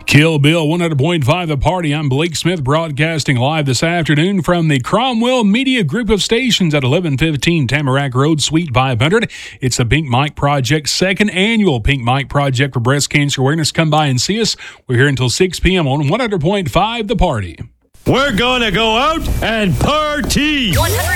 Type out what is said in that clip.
Kill Bill 100.5 The Party. I'm Blake Smith, broadcasting live this afternoon from the Cromwell Media Group of Stations at 1115 Tamarack Road, Suite 500. It's the Pink Mike Project's second annual Pink Mike Project for Breast Cancer Awareness. Come by and see us. We're here until 6 p.m. on 100.5 The Party. We're going to go out and party. 100.